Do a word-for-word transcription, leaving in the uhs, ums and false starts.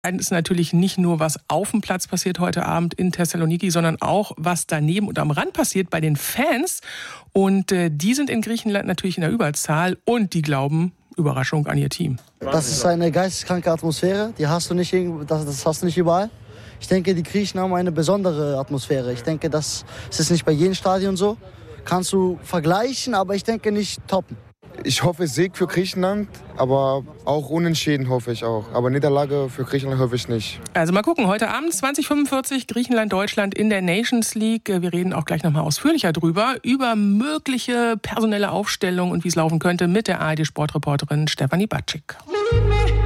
ist natürlich nicht nur, was auf dem Platz passiert heute Abend in Thessaloniki, sondern auch, was daneben und am Rand passiert bei den Fans. Und äh, die sind in Griechenland natürlich in der Überzahl und die glauben, Überraschung, an ihr Team. Das ist eine geisteskranke Atmosphäre, die hast du nicht, das, das hast du nicht überall. Ich denke, die Griechen haben eine besondere Atmosphäre. Ich denke, das ist nicht bei jedem Stadion so. Kannst du vergleichen, aber ich denke nicht toppen. Ich hoffe Sieg für Griechenland, aber auch Unentschieden hoffe ich auch. Aber Niederlage für Griechenland hoffe ich nicht. Also mal gucken, heute Abend zwanzig Uhr fünfundvierzig, Griechenland-Deutschland in der Nations League. Wir reden auch gleich nochmal ausführlicher drüber, über mögliche personelle Aufstellung und wie es laufen könnte mit der A R D-Sportreporterin Stefanie Batschik.